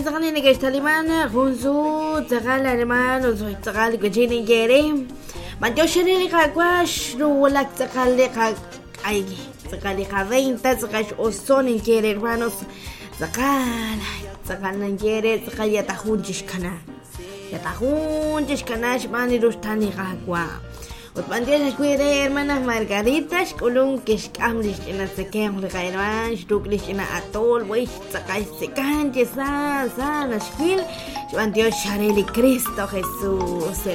زغالين كشتاليمان خنزو زغال hermano زغال كجيني جيري ما جوشني كاكواش لك زغال ay زغال 20 زغاش أصون جيري hermanos زغال نجيري زغال يتخونجش كناش ماني روشتاني كاكوا وتبنديش كويري hermanas margaritas كلهم كش كاملش إنا سكيم لغيران شدوكلش إنا أطول ويش سكاي سكان جسان نشكيل تبنديش شاريلي كريستو Jesús